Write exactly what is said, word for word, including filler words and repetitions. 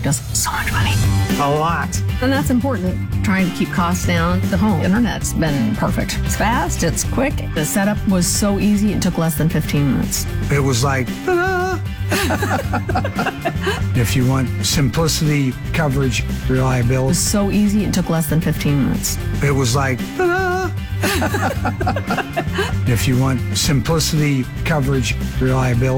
saved us so much money. A lot. And that's important. Trying to keep costs down. The home internet's been perfect. It's fast, it's quick. The setup was so easy, it took less than fifteen minutes. It was like, ta-da! If you want simplicity, coverage, It reliability, was so easy, it took less than fifteen minutes. it was like, ta-da! If you want simplicity, coverage, reliability,